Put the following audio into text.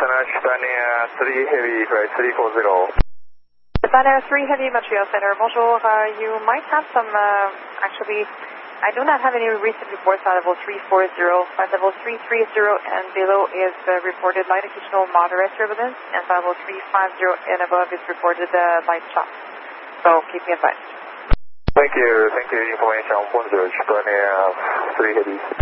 Center, Japan 3 Heavy, flight 340. Japan 3 Heavy, Montreal Center. Bonjour. You might have some, actually, I do not have any recent reports on level 340. Flight level 330 and below is reported light occasional moderate turbulence, and level 350 and above is reported light chop. So keep me advised. Thank you. Information. Bonjour, Japan 3 Heavy.